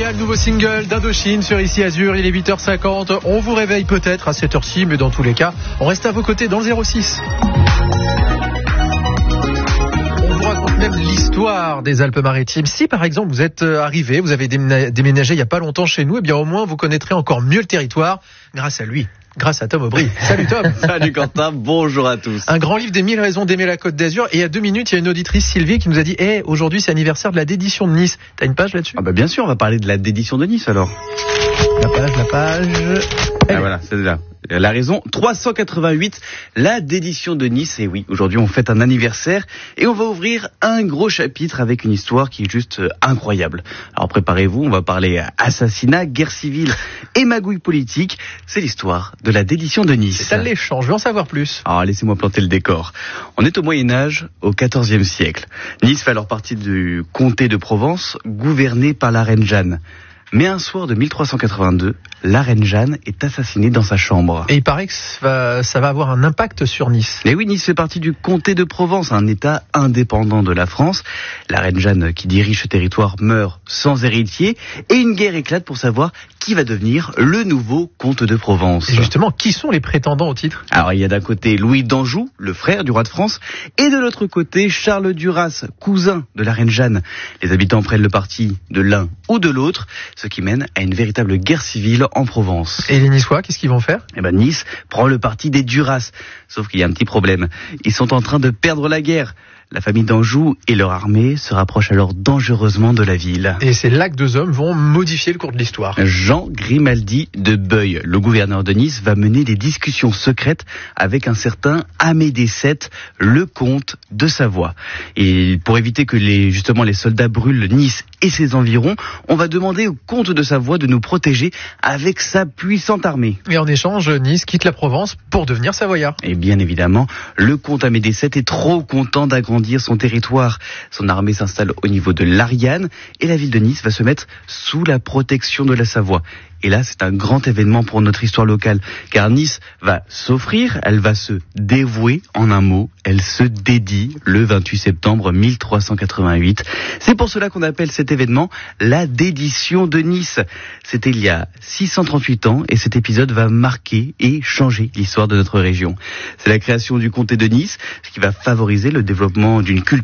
Royal, nouveau single d'Indochine sur Ici Azur, il est 8h50. On vous réveille peut-être à cette heure-ci, mais dans tous les cas, on reste à vos côtés dans le 06. On vous raconte même l'histoire des Alpes-Maritimes. Si par exemple vous êtes arrivé, vous avez déménagé il n'y a pas longtemps chez nous, eh bien au moins vous connaîtrez encore mieux le territoire grâce à lui. Grâce à Tom Aubry. Salut Tom. Salut Quentin, bonjour à tous. Un grand livre des 1000 raisons d'aimer la Côte d'Azur. Et il y a 2 minutes, il y a une auditrice, Sylvie, qui nous a dit aujourd'hui c'est anniversaire de la dédition de Nice. T'as une page là-dessus? Ah bah bien sûr, on va parler de la dédition de Nice alors. La page. Ah voilà, c'est là. La raison 388, la dédition de Nice. Et oui, aujourd'hui on fête un anniversaire et on va ouvrir un gros chapitre avec une histoire qui est juste incroyable. Alors préparez-vous, on va parler assassinat, guerre civile et magouille politique. C'est l'histoire de la dédition de Nice. C'est alléchant, je veux en savoir plus. Alors laissez-moi planter le décor. On est au Moyen-Âge, au XIVe siècle. Nice fait alors partie du comté de Provence, gouverné par la reine Jeanne. Mais un soir de 1382, la reine Jeanne est assassinée dans sa chambre. Et il paraît que ça va avoir un impact sur Nice. Et oui, Nice fait partie du comté de Provence, un état indépendant de la France. La reine Jeanne, qui dirige ce territoire, meurt sans héritier. Et une guerre éclate pour savoir qui va devenir le nouveau comte de Provence. Et justement, qui sont les prétendants au titre? Alors, il y a d'un côté Louis d'Anjou, le frère du roi de France, et de l'autre côté Charles Duras, cousin de la reine Jeanne. Les habitants prennent le parti de l'un ou de l'autre, ce qui mène à une véritable guerre civile en Provence. Et les Niçois, qu'est-ce qu'ils vont faire? Eh ben, Nice prend le parti des Duras. Sauf qu'il y a un petit problème. Ils sont en train de perdre la guerre. La famille d'Anjou et leur armée se rapprochent alors dangereusement de la ville. Et c'est là que 2 hommes vont modifier le cours de l'histoire. Jean Grimaldi de Beuil, le gouverneur de Nice, va mener des discussions secrètes avec un certain Amédée VII, le comte de Savoie. Et pour éviter que les soldats brûlent Nice et ses environs, on va demander au comte de Savoie de nous protéger avec sa puissante armée. Et en échange, Nice quitte la Provence pour devenir savoyard. Et bien évidemment, le comte Amédée VII est trop content d'agrandir son territoire. Son armée s'installe au niveau de l'Ariane et la ville de Nice va se mettre sous la protection de la Savoie. Et là, c'est un grand événement pour notre histoire locale, car Nice va s'offrir, elle va se dévouer, en un mot, elle se dédie le 28 septembre 1388. C'est pour cela qu'on appelle cet événement la dédition de Nice. C'était il y a 638 ans et cet épisode va marquer et changer l'histoire de notre région. C'est la création du comté de Nice, ce qui va favoriser le développement d'une culture